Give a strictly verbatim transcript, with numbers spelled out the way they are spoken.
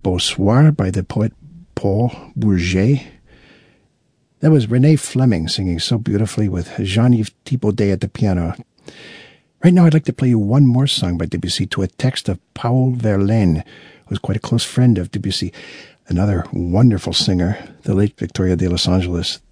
Beau Soir by the poet Paul Bourget. That was Renee Fleming singing so beautifully with Jean-Yves Thibaudet at the piano. Right now I'd like to play you one more song by Debussy to a text of Paul Verlaine, who was quite a close friend of Debussy. Another wonderful singer, the late Victoria de Los Angeles.